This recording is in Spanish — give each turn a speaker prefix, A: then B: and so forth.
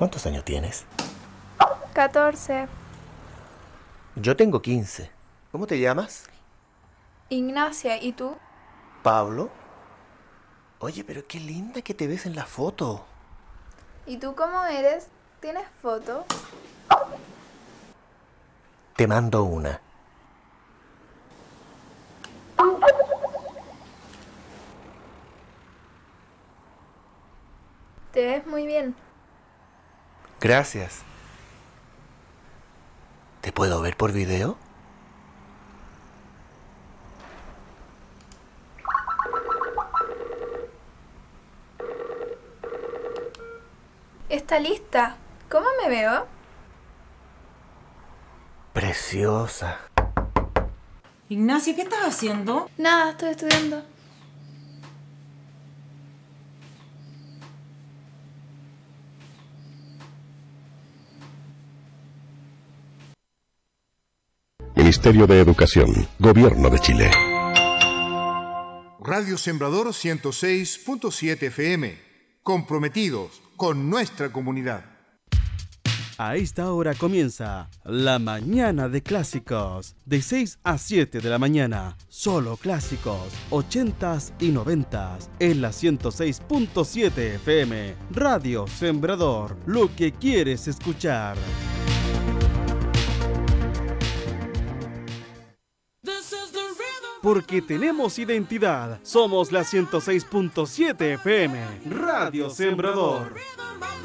A: ¿Cuántos años tienes?
B: 14.
A: Yo tengo 15. ¿Cómo te llamas?
B: Ignacia, ¿y tú?
A: Pablo. Oye, pero qué linda que te ves en la foto.
B: ¿Y tú cómo eres? ¿Tienes foto?
A: Te mando una.
B: Te ves muy bien.
A: Gracias. ¿Te puedo ver por video?
B: Está lista. ¿Cómo me veo?
A: Preciosa.
C: Ignacia, ¿qué estás haciendo?
B: Nada, estoy estudiando.
D: Ministerio de Educación, Gobierno de Chile.
E: Radio Sembrador 106.7 FM. Comprometidos con nuestra comunidad.
F: A esta hora comienza La Mañana de Clásicos, de 6 a 7 de la mañana. Solo clásicos, 80s y 90s, en la 106.7 FM. Radio Sembrador, lo que quieres escuchar. Porque tenemos identidad. Somos la 106.7 FM. Radio Sembrador.